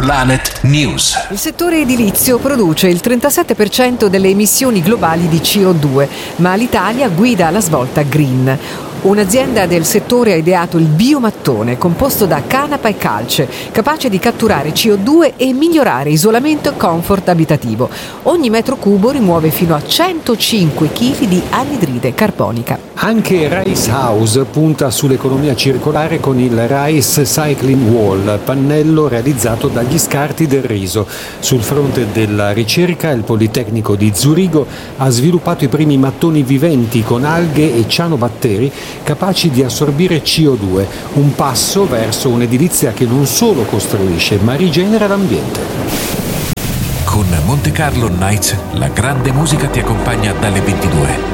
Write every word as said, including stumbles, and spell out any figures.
Planet News. Il settore edilizio produce il trentasette per cento delle emissioni globali di C O due, ma l'Italia guida la svolta green. Un'azienda del settore ha ideato il biomattone, composto da canapa e calce, capace di catturare C O due e migliorare isolamento e comfort abitativo. Ogni metro cubo rimuove fino a centocinque chili di anidride carbonica. Anche Rice House punta sull'economia circolare con il Rice Cycling Wall, pannello realizzato dagli scarti del riso. Sul fronte della ricerca, il Politecnico di Zurigo ha sviluppato i primi mattoni viventi con alghe e cianobatteri capaci di assorbire C O due, un passo verso un'edilizia che non solo costruisce ma rigenera l'ambiente. Con Monte Carlo Nights la grande musica ti accompagna dalle ventidue.